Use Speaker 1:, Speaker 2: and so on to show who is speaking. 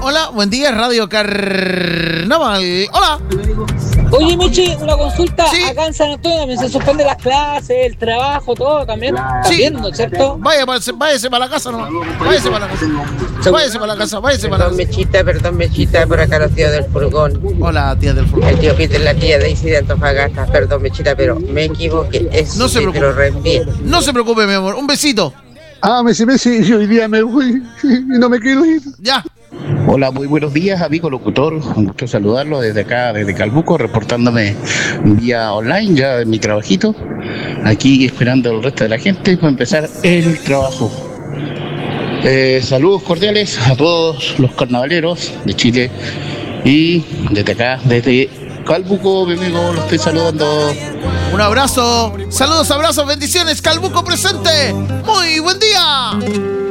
Speaker 1: Hola, buen día, Radio Carnaval. Hola.
Speaker 2: Oye, Michi, una consulta.
Speaker 1: Sí.
Speaker 2: Acá en San Antonio también se suspenden las clases, el trabajo, todo también.
Speaker 1: Sí.
Speaker 2: También, ¿no es cierto?
Speaker 1: Váyase para la casa nomás. Váyase para la casa. Váyase para la casa, váyase para la casa.
Speaker 3: Perdón, Mechita, por acá los tíos del furgón.
Speaker 1: Hola, tía del fútbol.
Speaker 3: El tío Peter, la tía Daisy de Antofagasta. Perdón, Mechita, pero me equivoqué.
Speaker 1: No se preocupe.
Speaker 3: Pero reenvié.
Speaker 1: No se preocupe, mi amor. Un besito.
Speaker 4: Messi, yo hoy día me voy y no me quiero ir.
Speaker 1: Ya.
Speaker 5: Hola, muy buenos días, amigo locutor. Un gusto saludarlo desde acá, desde Calbuco, reportándome vía online ya de mi trabajito. Aquí esperando al resto de la gente para empezar el trabajo. Saludos cordiales a todos los carnavaleros de Chile y desde acá, desde Calbuco, mi amigo, lo estoy saludando.
Speaker 1: Un abrazo. Saludos, abrazos, bendiciones. Calbuco presente. Muy buen día.